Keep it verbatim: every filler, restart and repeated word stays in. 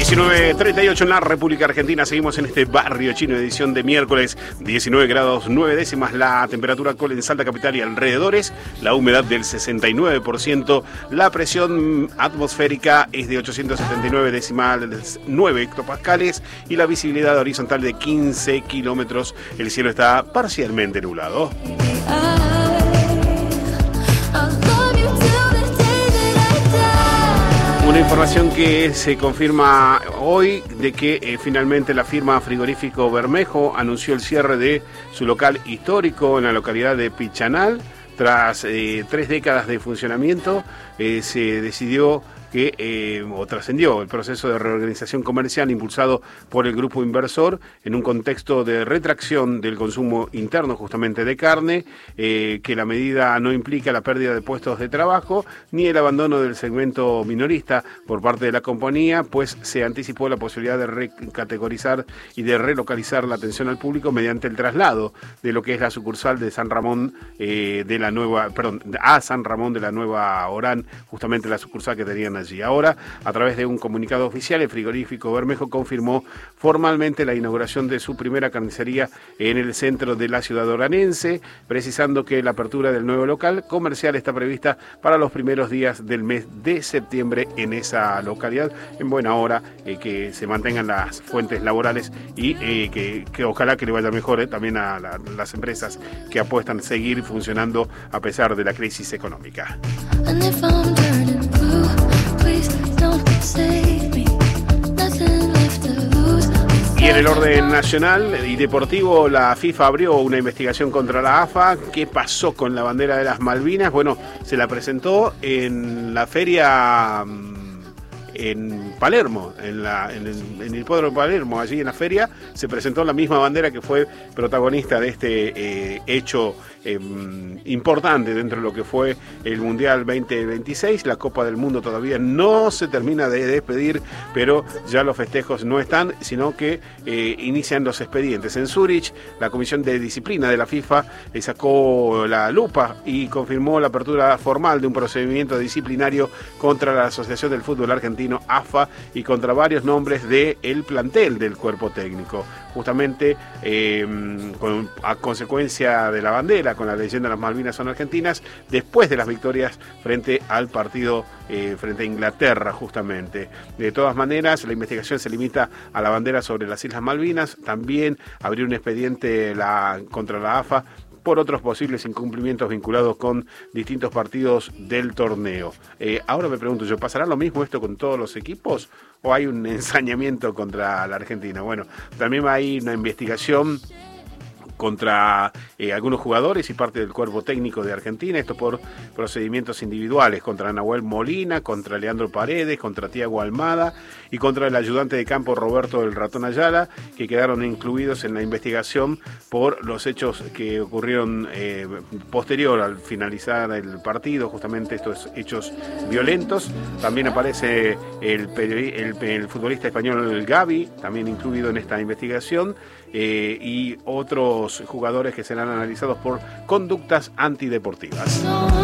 diecinueve treinta y ocho en la República Argentina. Seguimos en este barrio chino, edición de miércoles, diecinueve grados nueve décimas. La temperatura actual en Salta Capital y alrededores, la humedad del sesenta y nueve por ciento. La presión atmosférica es de ochocientos setenta y nueve decimales nueve hectopascales y la visibilidad horizontal de quince kilómetros. El cielo está parcialmente nublado. Una información que se confirma hoy de que eh, finalmente la firma Frigorífico Bermejo anunció el cierre de su local histórico en la localidad de Pichanal. Tras eh, tres décadas de funcionamiento, eh, se decidió que eh, o trascendió el proceso de reorganización comercial impulsado por el grupo inversor en un contexto de retracción del consumo interno justamente de carne, eh, que la medida no implica la pérdida de puestos de trabajo ni el abandono del segmento minorista por parte de la compañía, pues se anticipó la posibilidad de recategorizar y de relocalizar la atención al público mediante el traslado de lo que es la sucursal de San Ramón eh, de la nueva, perdón, a San Ramón de la nueva Orán, justamente la sucursal que tenían allí. Ahora, a través de un comunicado oficial, el Frigorífico Bermejo confirmó formalmente la inauguración de su primera carnicería en el centro de la ciudad oranense, precisando que la apertura del nuevo local comercial está prevista para los primeros días del mes de septiembre en esa localidad, en buena hora, eh, que se mantengan las fuentes laborales y eh, que, que ojalá que le vaya mejor eh, también a la, las empresas que apuestan a seguir funcionando a pesar de la crisis económica. Y en el orden nacional y deportivo, la FIFA abrió una investigación contra la A F A. ¿Qué pasó con la bandera de las Malvinas? Bueno, se la presentó en la feria en Palermo, en, la, en, el, en el hipódromo de Palermo, allí en la feria, se presentó la misma bandera que fue protagonista de este eh, hecho eh, importante dentro de lo que fue el Mundial veinte veintiséis. La Copa del Mundo todavía no se termina de despedir, pero ya los festejos no están, sino que eh, inician los expedientes. En Zúrich, la Comisión de Disciplina de la FIFA eh, sacó la lupa y confirmó la apertura formal de un procedimiento disciplinario contra la Asociación del Fútbol Argentino, A F A, y contra varios nombres del plantel del cuerpo técnico, justamente eh, con, a consecuencia de la bandera con la leyenda de las Malvinas son argentinas, después de las victorias frente al partido eh, frente a Inglaterra, justamente. De todas maneras, la investigación se limita a la bandera sobre las Islas Malvinas. También abrió un expediente la, contra la A F A por otros posibles incumplimientos vinculados con distintos partidos del torneo. Eh, ahora me pregunto yo, ¿pasará lo mismo esto con todos los equipos o hay un ensañamiento contra la Argentina? Bueno, también hay una investigación contra eh, algunos jugadores y parte del cuerpo técnico de Argentina, esto por procedimientos individuales, contra Nahuel Molina, contra Leandro Paredes, contra Tiago Almada y contra el ayudante de campo Roberto del Ratón Ayala, que quedaron incluidos en la investigación por los hechos que ocurrieron eh, posterior al finalizar el partido, justamente estos hechos violentos. También aparece el, el, el futbolista español Gavi, también incluido en esta investigación, eh, y otros jugadores que serán analizados por conductas antideportivas.